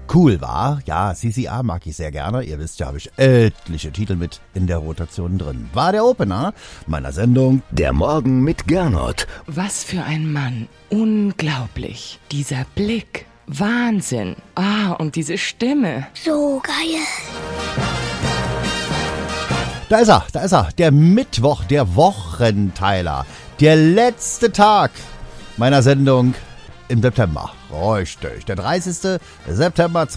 Cool war, ja, CCR mag ich sehr gerne. Ihr wisst ja, habe ich etliche Titel mit in der Rotation drin. War der Opener meiner Sendung Der Morgen mit Gernot. Was für ein Mann. Unglaublich. Dieser Blick. Wahnsinn. Und diese Stimme. So geil. Da ist er, der Mittwoch, der Wochenteiler, der letzte Tag meiner Sendung im September. Richtig, der 30. September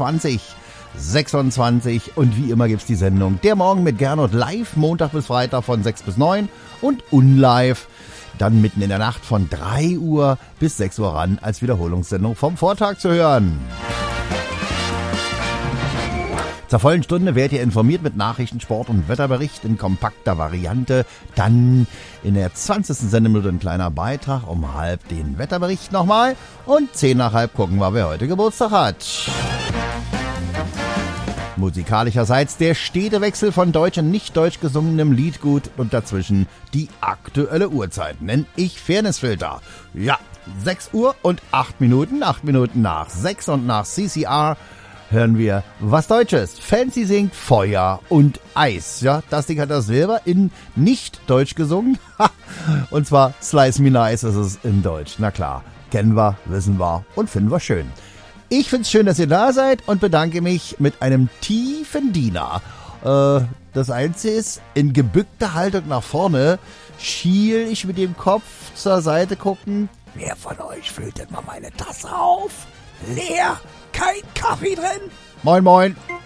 2026 und wie immer gibt's die Sendung Der Morgen mit Gernot live, Montag bis Freitag von 6 bis 9 und unlive dann mitten in der Nacht von 3 Uhr bis 6 Uhr ran als Wiederholungssendung vom Vortag zu hören. Zur vollen Stunde werdet ihr informiert mit Nachrichten, Sport und Wetterbericht in kompakter Variante. Dann in der 20. Sendeminute ein kleiner Beitrag, um halb den Wetterbericht nochmal. Und 10 nach halb gucken wir, wer heute Geburtstag hat. Musikalischerseits der stete Wechsel von deutsch und nicht deutsch gesungenem Liedgut und dazwischen die aktuelle Uhrzeit. Nenn ich Fairnessfilter. Ja, 6 Uhr und 8 Minuten, 8 Minuten nach 6 und nach CCR. Hören wir was Deutsches. Fancy singt Feuer und Eis. Ja, das Ding hat das selber in nicht Deutsch gesungen. Und zwar Slice Me Nice ist es in Deutsch. Na klar, kennen wir, wissen wir und finden wir schön. Ich find's schön, dass ihr da seid und bedanke mich mit einem tiefen Diener. Das Einzige ist, in gebückter Haltung nach vorne schiel ich mit dem Kopf zur Seite gucken. Wer von euch füllt denn mal meine Tasse auf? Leer? Kein Kaffee drin? Moin, moin.